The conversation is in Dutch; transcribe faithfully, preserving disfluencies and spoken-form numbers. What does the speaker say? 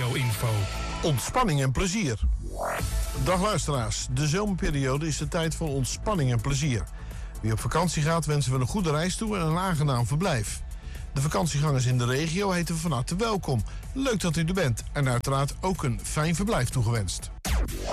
regio-info. Ontspanning en plezier. Dag luisteraars, de zomerperiode is de tijd van ontspanning en plezier. Wie op vakantie gaat wensen we een goede reis toe en een aangenaam verblijf. De vakantiegangers in de regio heten we van harte welkom. Leuk dat u er bent en uiteraard ook een fijn verblijf toegewenst.